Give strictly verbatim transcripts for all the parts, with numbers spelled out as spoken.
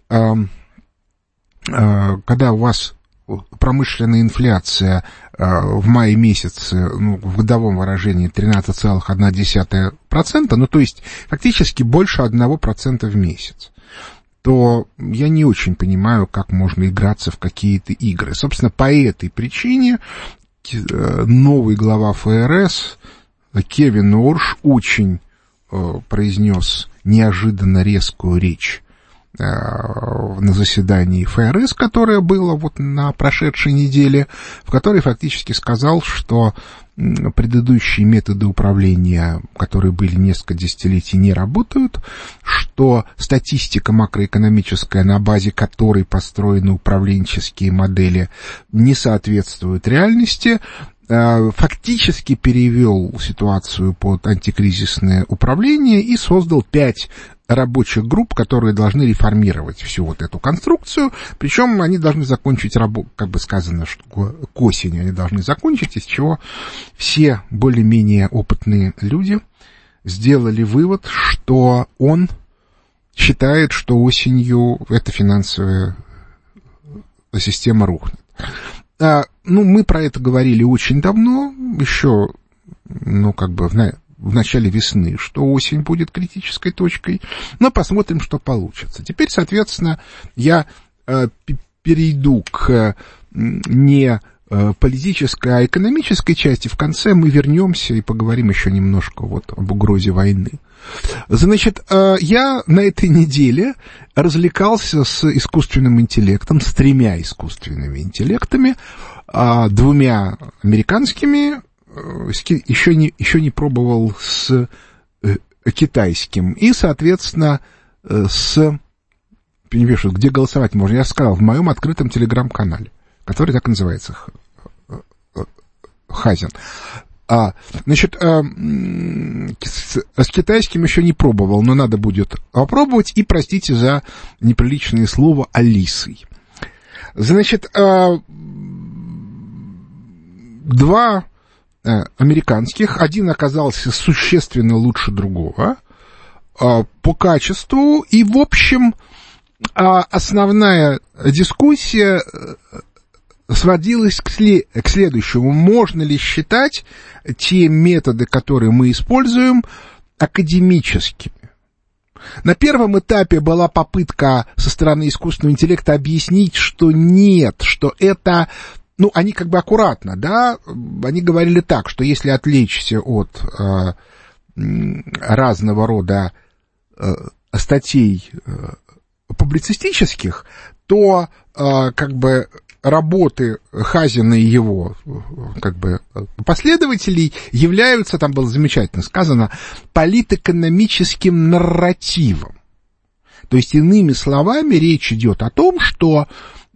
когда у вас промышленная инфляция в мае месяце, ну, в годовом выражении тринадцать целых одна десятая процента, ну, то есть фактически больше одного процента в месяц, то я не очень понимаю, как можно играться в какие-то игры. Собственно, по этой причине новый глава ФРС Кевин Уорш очень произнес неожиданно резкую речь на заседании ФРС, которое было вот на прошедшей неделе, в которой фактически сказал, что предыдущие методы управления, которые были несколько десятилетий, не работают, что статистика макроэкономическая, на базе которой построены управленческие модели, не соответствует реальности, фактически перевел ситуацию под антикризисное управление и создал пять рабочих групп, которые должны реформировать всю вот эту конструкцию, причем они должны закончить работу, как бы сказано, что к осени они должны закончить, из чего все более-менее опытные люди сделали вывод, что он считает, что осенью эта финансовая система рухнет. А, ну, мы про это говорили очень давно, еще, ну, как бы, в, в начале весны, что осень будет критической точкой, но посмотрим, что получится. Теперь, соответственно, я э, перейду к э, не э, политической, а экономической части. В конце мы вернемся и поговорим еще немножко вот об угрозе войны. Значит, я на этой неделе развлекался с искусственным интеллектом, с тремя искусственными интеллектами, двумя американскими, еще не, еще не пробовал с китайским, и, соответственно, с... Не вижу, где голосовать можно, я сказал, в моем открытом телеграм-канале, который так и называется, Хазин. А, значит, а, с, с китайским еще не пробовал, но надо будет попробовать, и простите за неприличное слово, Алисой. Значит, а, два а, американских, один оказался существенно лучше другого а, по качеству, и, в общем, а, основная дискуссия сводилась к, след... к следующему. Можно ли считать те методы, которые мы используем, академическими? На первом этапе была попытка со стороны искусственного интеллекта объяснить, что нет, что это... Ну, они как бы аккуратно, да, они говорили так, что если отвлечься от э, разного рода э, статей э, публицистических, то э, как бы работы Хазина и его как бы последователей являются, там было замечательно сказано, политэкономическим нарративом. То есть, иными словами, речь идет о том, что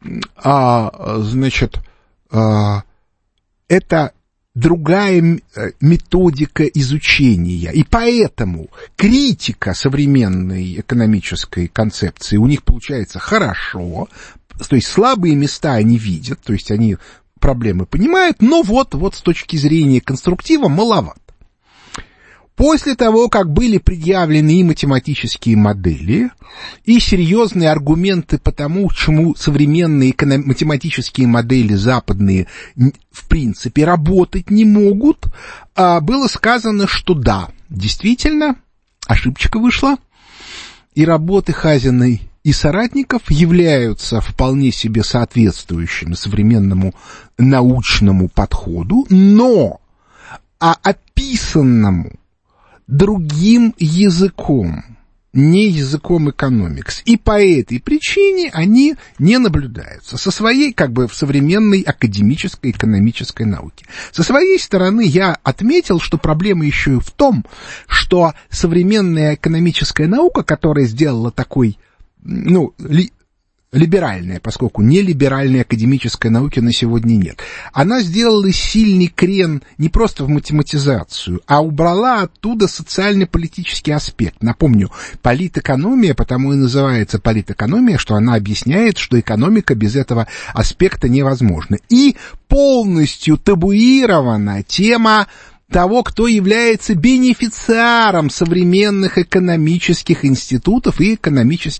а, значит, а, это другая методика изучения. И поэтому критика современной экономической концепции у них получается хорошо. То есть слабые места они видят, то есть они проблемы понимают, но вот, вот с точки зрения конструктива маловато. После того, как были предъявлены и математические модели, и серьезные аргументы по тому, чему современные эконом... математические модели западные в принципе работать не могут, было сказано, что да, действительно, ошибочка вышла, и работы Хазиной и соратников являются вполне себе соответствующими современному научному подходу, но а описанному другим языком, не языком экономикс. И по этой причине они не наблюдаются со своей, как бы, в современной академической экономической науке. Со своей стороны я отметил, что проблема еще и в том, что современная экономическая наука, которая сделала такой, ну, ли, либеральная, поскольку нелиберальной академической науки на сегодня нет, она сделала сильный крен не просто в математизацию, а убрала оттуда социально-политический аспект. Напомню, политэкономия, потому и называется политэкономия, что она объясняет, что экономика без этого аспекта невозможна. И полностью табуирована тема того, кто является бенефициаром современных экономических институтов и экономических